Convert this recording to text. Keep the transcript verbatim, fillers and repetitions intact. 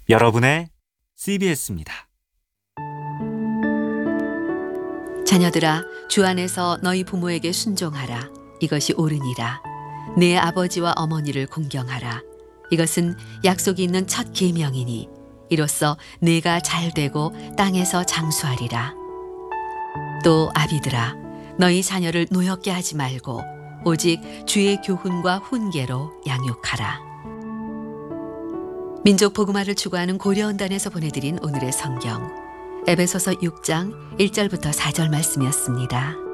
여러분의 씨비에스입니다. 자녀들아, 주 안에서 너희 부모에게 순종하라. 이것이 옳으니라. 내 아버지와 어머니를 공경하라. 이것은 약속이 있는 첫 계명이니 이로써 내가 잘되고 땅에서 장수하리라. 또 아비들아, 너희 자녀를 노엽게 하지 말고 오직 주의 교훈과 훈계로 양육하라. 민족 복음화를 추구하는 고려원단에서 보내드린 오늘의 성경 에베소서 육 장 일 절부터 사 절 말씀이었습니다.